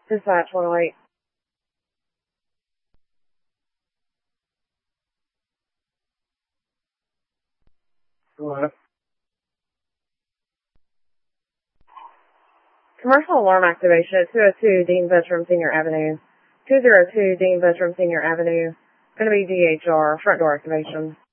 Dispatch 108. Hello. Commercial alarm activation at 202 Dean Veteran Senior Avenue. 202 Dean Veteran Senior Avenue. Going to be DHR, front door activation.